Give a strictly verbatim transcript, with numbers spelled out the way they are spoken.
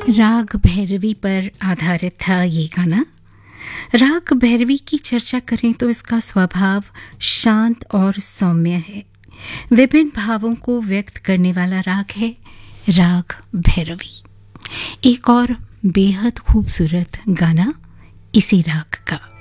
राग भैरवी पर आधारित था ये गाना। राग भैरवी की चर्चा करें तो इसका स्वभाव शांत और सौम्य है। विभिन्न भावों को व्यक्त करने वाला राग है राग भैरवी। एक और बेहद खूबसूरत गाना इसी राग का।